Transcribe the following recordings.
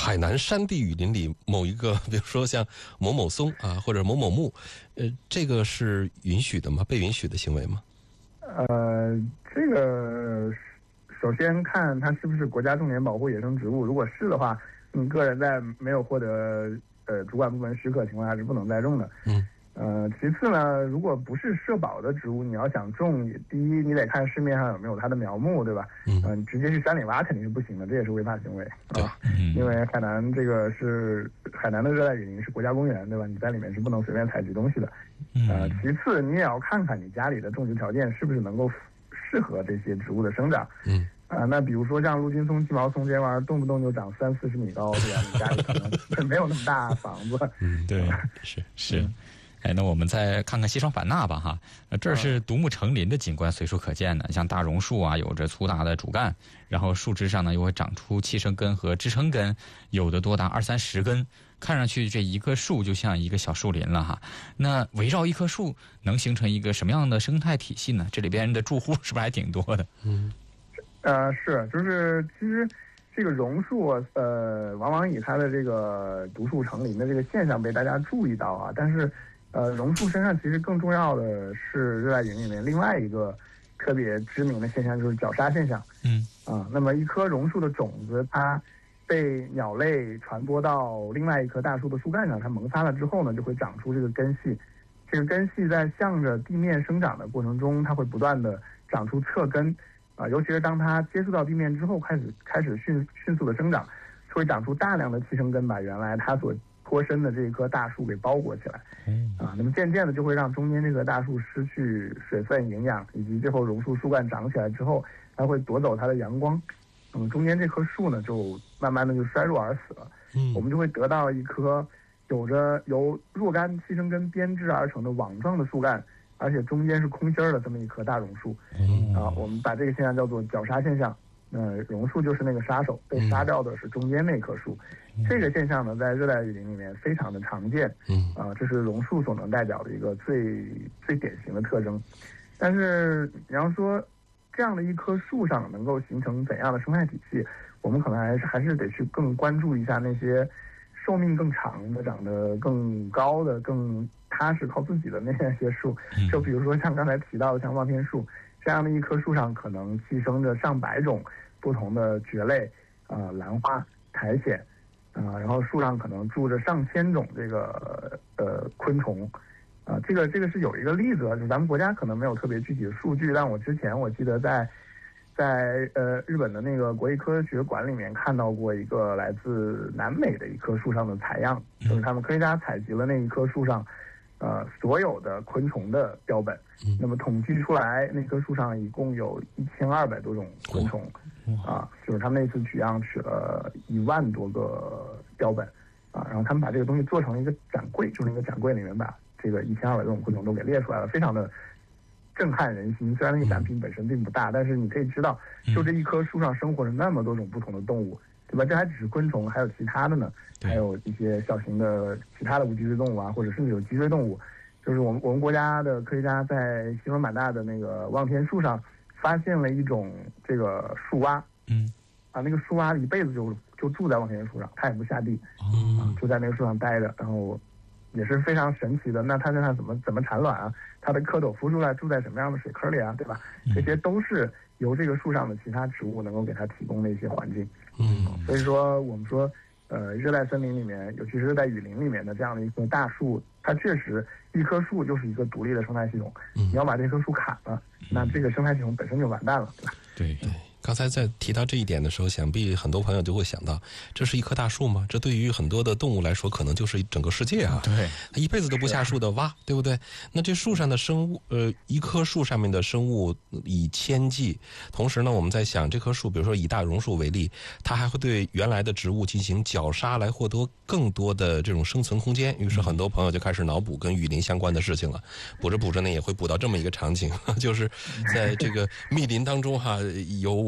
海南山地雨林里某一个，比如说像某某松啊，或者某某木，这个是允许的吗？被允许的行为吗？ 这个首先看它是不是国家重点保护野生植物，如果是的话，你个人在没有获得主管部门许可情况下是不能再种的。其次呢，如果不是社保的植物，你要想种，第一你得看市面上有没有它的苗木，对吧？你直接去山里挖肯定是不行的，这也是违法行为啊。因为海南这个是海南的热带雨林是国家公园，对吧？你在里面是不能随便采集东西的。其次你也要看看你家里的种植条件是不是能够适合这些植物的生长。那比如说像陆金松、鸡毛松这玩意儿，动不动就长30-40米高，对吧？你家里可能没有那么大房子。 对，是。那我们再看看西双版纳吧，哈，这是独木成林的景观随处可见的，像大榕树啊，有着粗大的主干，然后树枝上呢又会长出气生根和支撑根，有的多达20-30根，看上去这一棵树就像一个小树林了哈。那围绕一棵树能形成一个什么样的生态体系呢？这里边的住户是不是还挺多的？ 是，就是其实这个榕树往往以它的这个独树成林的这个现象被大家注意到啊，但是榕树身上其实更重要的是热带雨林里面另外一个特别知名的现象，就是绞杀现象。那么一棵榕树的种子，它被鸟类传播到另外一棵大树的树干上，它萌发了之后呢，就会长出这个根系。这个根系在向着地面生长的过程中，它会不断的长出侧根。尤其是当它接触到地面之后，开始迅速的生长，会长出大量的气生根，把原来它所脱身的这一棵大树给包裹起来。那么渐渐的就会让中间这棵大树失去水分、营养，以及最后榕树树干长起来之后，它会夺走它的阳光。中间这棵树呢，就慢慢的就衰弱而死了。我们就会得到一棵有着由若干气生根编织而成的网状的树干，而且中间是空心的这么一棵大榕树。我们把这个现象叫做绞杀现象。榕树就是那个杀手，被杀掉的是中间那棵树。这个现象呢，在热带雨林里面非常的常见。这是榕树所能代表的一个最典型的特征。但是你要说这样的一棵树上能够形成怎样的生态体系，我们可能还是得去更关注一下那些寿命更长的、长得更高的、更踏实靠自己的那些树。就比如说像刚才提到的像望天树这样的一棵树上，可能寄生着上百种不同的蕨类、兰花、苔藓，然后树上可能住着上千种这个昆虫。这个是有一个例子，就咱们国家可能没有特别具体的数据，但我之前我记得在日本的那个国立科学馆里面看到过一个来自南美的一棵树上的采样，就是他们科学家采集了那一棵树上所有的昆虫的标本。那么统计出来那棵树上一共有1200多种昆虫。就是他们那次取样取了1万多个标本。然后他们把这个东西做成了一个展柜，就是那个展柜里面把这个1200多种昆虫都给列出来了，非常的震撼人心。虽然那个展品本身并不大，但是你可以知道，就这一棵树上生活着那么多种不同的动物，对吧？这还只是昆虫，还有其他的呢，还有一些小型的其他的无脊椎动物啊，或者甚至有脊椎动物。就是我们国家的科学家在西双版纳的那个望天树上发现了一种这个树蛙。那个树蛙一辈子就住在望天树上，它也不下地。就在那个树上待着，然后也是非常神奇的。那它身上怎么产卵啊？它的蝌蚪孵出来住在什么样的水坑里啊？对吧？这些都是由这个树上的其他植物能够给它提供的一些环境。所以说我们说，热带森林里面，尤其是热带雨林里面的这样的一棵大树，它确实一棵树就是一个独立的生态系统。你要把这棵树砍了，那这个生态系统本身就完蛋了，对吧？ 对。刚才在提到这一点的时候，想必很多朋友就会想到，这是一棵大树吗？这对于很多的动物来说，可能就是整个世界啊。 对， 它一辈子都不下树的蛙，对不对？那这树上的生物，一棵树上面的生物以千计。同时呢，我们在想，这棵树，比如说以大榕树为例，它还会对原来的植物进行绞杀，来获得更多的这种生存空间。于是很多朋友就开始脑补跟雨林相关的事情了。补着补着呢，也会补到这么一个场景，就是在这个密林当中哈，有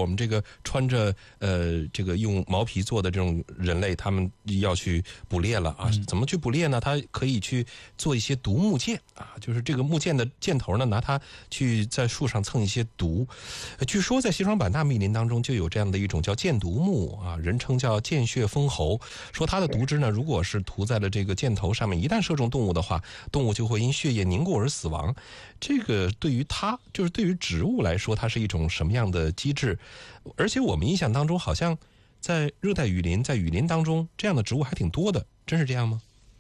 我们这个穿着这个用毛皮做的这种人类，他们要去捕猎了啊？怎么去捕猎呢？他可以去做一些毒木箭啊，就是这个木箭的箭头呢，拿它去在树上蹭一些毒。据说在西双版纳密林当中就有这样的一种叫箭毒木啊，人称叫箭血封喉，说它的毒汁呢，如果是涂在了这个箭头上面，一旦射中动物的话，动物就会因血液凝固而死亡。这个对于它，就是对于植物来说，它是一种什么样的机制？而且我们印象当中，好像在热带雨林，在雨林当中，这样的植物还挺多的，真是这样吗？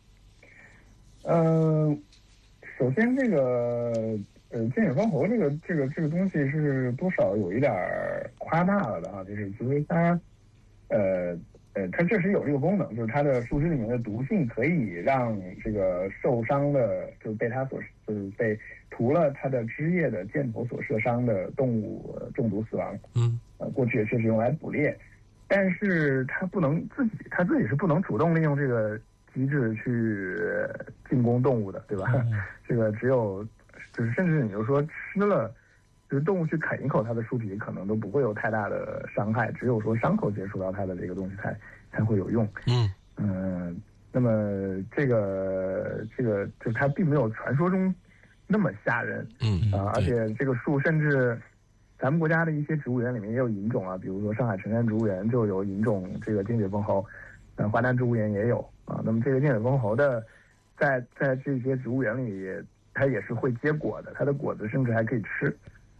首先这个箭血封喉这个东西是多少有一点夸大了的啊，就是其实它它确实有这个功能，就是它的树枝里面的毒性可以让这个受伤的，就是被涂了它的汁液的箭头所射伤的动物中毒死亡。过去也确实用来捕猎，但是它自己是不能主动利用这个机制去进攻动物的，对吧？这个只有就是甚至你就说吃了，就是动物去啃一口它的树皮，可能都不会有太大的伤害，只有说伤口接触到它的这个东西才会有用。那么这个就是它并没有传说中那么吓人。而且这个树甚至咱们国家的一些植物园里面也有引种啊，比如说上海辰山植物园就有引种这个箭血封喉，华南植物园也有啊。那么这个箭血封喉的在这些植物园里，它也是会结果的，它的果子甚至还可以吃。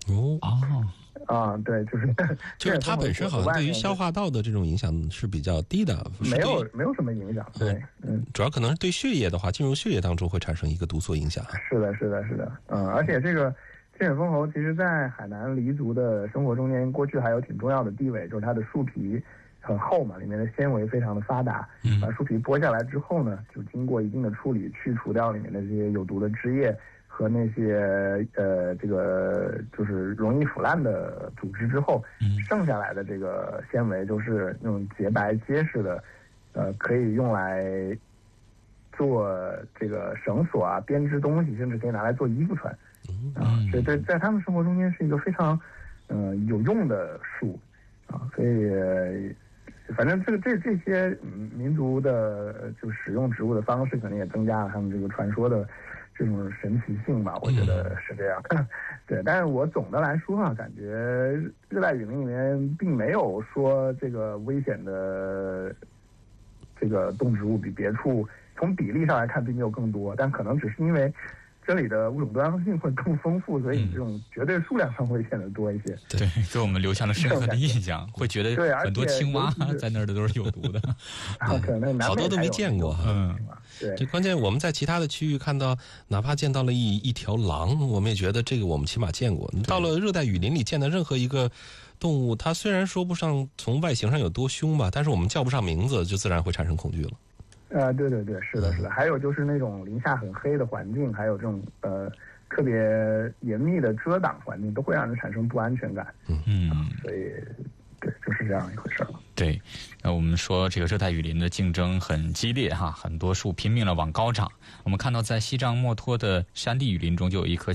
对，就是它本身好像对于消化道的这种影响是比较低的， 没有什么影响。对， 主要可能是对血液的话，进入血液当中会产生一个毒素影响。 是的。而且这个箭血封喉其实在海南黎族的生活中间，过去还有挺重要的地位，就是它的树皮很厚嘛，里面的纤维非常的发达。把树皮剥下来之后呢，就经过一定的处理，去除掉里面的这些有毒的汁液和那些这个就是容易腐烂的组织之后，剩下来的这个纤维就是那种洁白结实的，可以用来做这个绳索啊、编织东西，甚至可以拿来做衣服穿。所以在他们生活中间是一个非常有用的树啊。所以反正这些民族的就使用植物的方式，可能也增加了他们这个传说的这种神奇性吧，我觉得是这样。对，但是我总的来说啊，感觉热带雨林里面并没有说这个危险的这个动植物比别处从比例上来看并没有更多，但可能只是因为这里的物种多样性会更丰富，所以这种绝对数量上会显得多一些。 对，给我们留下了深刻的印象，会觉得很多青蛙在那儿的都是有毒的。 好多都没见过。 对， 这关键我们在其他的区域看到，哪怕见到了一条狼，我们也觉得这个我们起码见过。到了热带雨林里见的任何一个动物，它虽然说不上从外形上有多凶吧，但是我们叫不上名字，就自然会产生恐惧了。 对，是的。还有就是那种林下很黑的环境，还有这种特别严密的遮挡环境，都会让人产生不安全感。所以对，就是这样一回事了。 对，我们说这个热带雨林的竞争很激烈哈，很多树拼命的往高长。我们看到在西藏墨脱的山地雨林中，就有一棵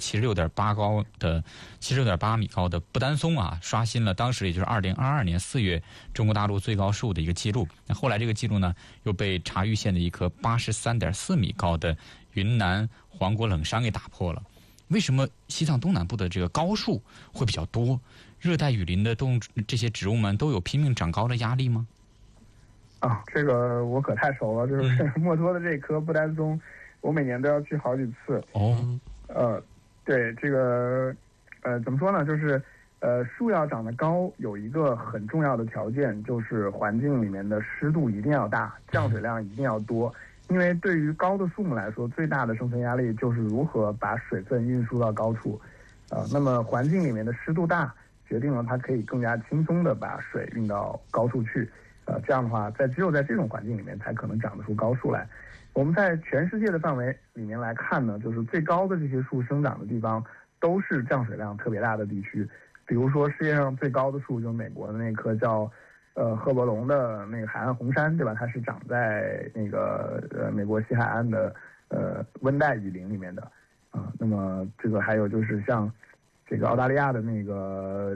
76.8米高的不丹松啊，刷新了当时也就是2022年4月中国大陆最高树的一个记录。那后来这个记录呢，又被察隅县的一棵83.4米高的云南黄果冷杉给打破了。为什么西藏东南部的这个高树会比较多？热带雨林的这些植物们都有拼命长高的压力吗？ 这个我可太熟了，就是墨脱的这棵不丹松，我每年都要去好几次。对，这个怎么说呢？就是树要长得高，有一个很重要的条件，就是环境里面的湿度一定要大，降水量一定要多。因为对于高的树木来说，最大的生存压力就是如何把水分运输到高处。那么环境里面的湿度大，决定了它可以更加轻松地把水运到高处去。这样的话，只有在这种环境里面才可能长得出高树来。我们在全世界的范围里面来看呢，就是最高的这些树生长的地方都是降水量特别大的地区。比如说世界上最高的树就是美国的那棵叫赫伯龙的那个海岸红杉，对吧？它是长在那个美国西海岸的温带雨林里面的。那么这个还有就是像这个澳大利亚的那个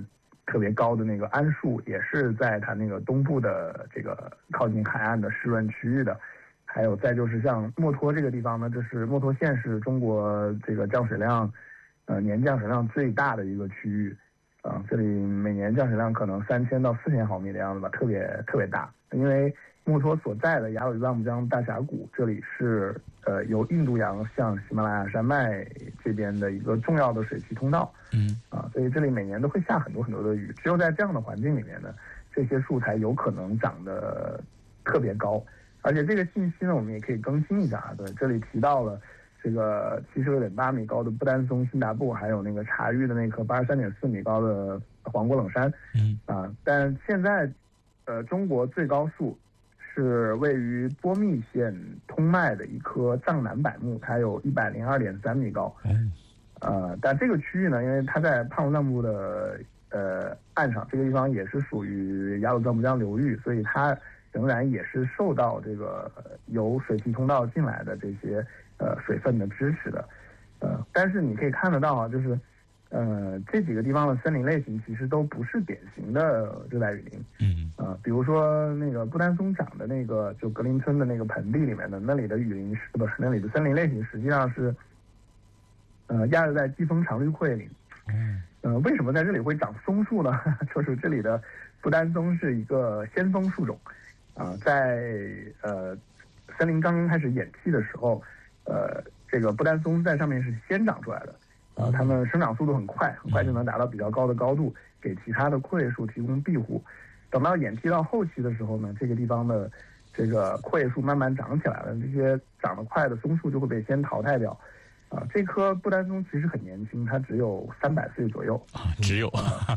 特别高的那个桉树，也是在它那个东部的这个靠近海岸的湿润区域的。还有再就是像墨脱这个地方呢，这是墨脱县是中国这个降水量，年降水量最大的一个区域。这里每年降水量可能3000到4000毫米的样子吧，特别大。因为墨脱所在的雅鲁藏布江大峡谷，这里是由印度洋向喜马拉雅山脉这边的一个重要的水汽通道。所以这里每年都会下很多的雨。只有在这样的环境里面呢，这些树才有可能长得特别高。而且这个信息呢，我们也可以更新一下。对，这里提到了这个76.8米高的布丹松辛达布，还有那个茶玉的那棵83.4米高的黄果冷杉。但现在中国最高树是位于波密县通麦的一棵藏南柏木，它有102.3米高。但这个区域呢，因为它在帕鲁藏布的岸上，这个地方也是属于雅鲁藏布江流域，所以它仍然也是受到这个由水汽通道进来的这些水分的支持的。但是你可以看得到啊，就是这几个地方的森林类型其实都不是典型的热带雨林。比如说那个布丹松长的那个就格林村的那个盆地里面的那里的雨林那里的森林类型实际上是亚热带季风常绿阔叶林。为什么在这里会长松树呢？就是这里的布丹松是一个先锋树种。在森林刚刚开始演替的时候，这个布丹松在上面是先长出来的。它们生长速度很快就能达到比较高的高度，给其他的阔叶树提供庇护。等到演替到后期的时候呢，这个地方的这个阔叶树慢慢长起来了，这些长得快的松树就会被先淘汰掉。这棵布丹松其实很年轻，它只有300岁左右。 只有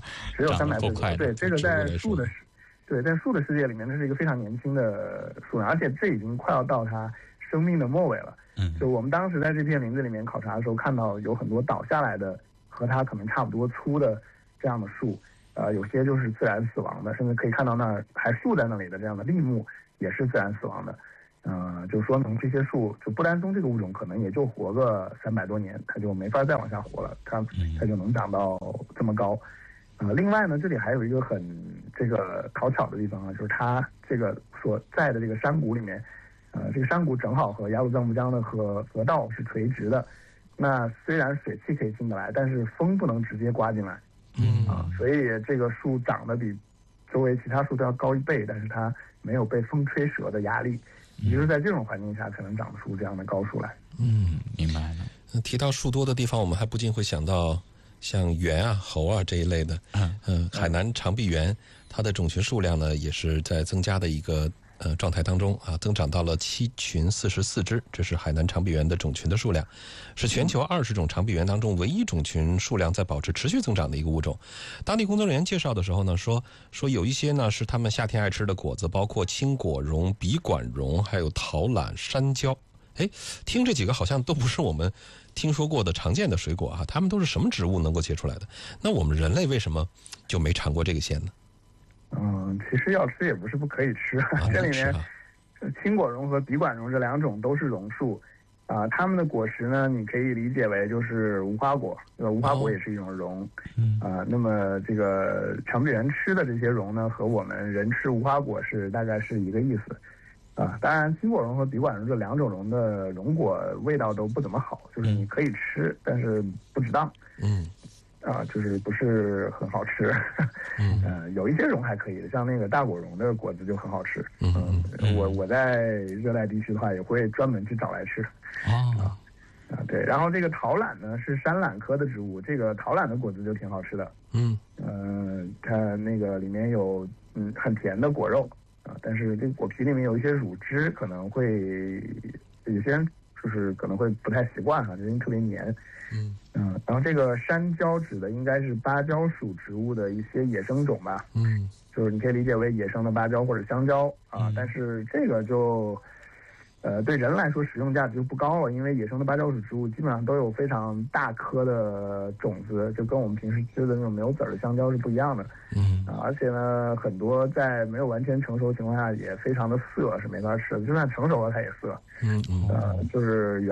300岁左右。对，这个在树的世界里面，这是一个非常年轻的树苗，而且这已经快要到它生命的末尾了。就我们当时在这片林子里面考察的时候，看到有很多倒下来的和它可能差不多粗的这样的树，有些就是自然死亡的，甚至可以看到那儿还竖在那里的这样的栎木也是自然死亡的。就说明这些树，就布丹松这个物种可能也就活个300多年，它就没法再往下活了，它就能长到这么高。另外呢，这里还有一个很这个讨巧的地方就是它这个所在的这个山谷里面，这个山谷正好和雅鲁藏布江的河道是垂直的。那虽然水汽可以进得来，但是风不能直接刮进来。所以这个树长得比周围其他树都要高1倍，但是它没有被风吹折的压力。也就是在这种环境下才能长出这样的高树来。 明白了。 提到树多的地方，我们还不禁会想到像猿啊、猴啊这一类的。海南长臂猿，它的种群数量呢也是在增加的一个状态当中增长到了7群44只，这是海南长臂猿的种群的数量，是全球20种长臂猿当中唯一种群数量在保持持续增长的一个物种。当地工作人员介绍的时候呢，说有一些呢是他们夏天爱吃的果子，包括青果榕、笔管榕，还有桃榄、山椒。听这几个好像都不是我们听说过的常见的水果它们都是什么植物能够结出来的？那我们人类为什么就没尝过这个鲜呢？ 其实要吃也不是不可以吃。这里面青果榕和笔管榕这2种都是榕树。它们的果实呢，你可以理解为就是无花果，无花果也是一种榕。那么这个长臂猿吃的这些榕呢，和我们人吃无花果大概是一个意思。当然青果榕和笔管榕这2种榕的榕果味道都不怎么好，就是你可以吃，但是不值当。就是不是很好吃。有一些榕还可以，像那个大果榕的果子就很好吃。我在热带地区的话，也会专门去找来吃。对，然后这个桃榄呢是山榄科的植物，这个桃榄的果子就挺好吃的。它那个里面有很甜的果肉但是这个果皮里面有一些乳汁，可能会有些人就是可能会不太习惯因为特别黏。然后这个山椒指的应该是芭蕉属植物的一些野生种吧。就是你可以理解为野生的芭蕉或者香蕉但是这个就对人来说使用价值就不高了，因为野生的芭蕉属植物基本上都有非常大颗的种子，就跟我们平时吃的那种没有籽儿的香蕉是不一样的。而且呢，很多在没有完全成熟的情况下也非常的涩，是没法吃的，就算成熟了它也涩。就是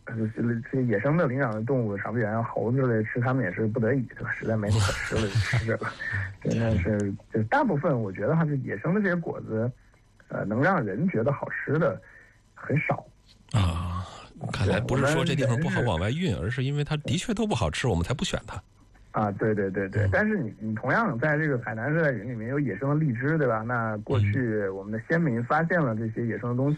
这些野生的灵长的动物，啥不猿、猴子类吃它们也是不得已，对吧？实在没什么可吃了就吃这个。真的是，就大部分我觉得还是野生的这些果子，能让人觉得好吃的很少啊。看来不是说这地方不好往外运，而是因为它的确都不好吃，我们才不选它。 啊，对。但是你同样在这个海南热带雨林里面有野生的荔枝，对吧？那过去我们的先民发现了这些野生的东西，